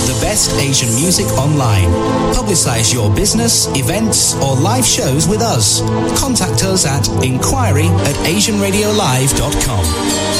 the best Asian music online. Publicize your business, events, or live shows with us. Contact us at inquiry@asianradiolive.com.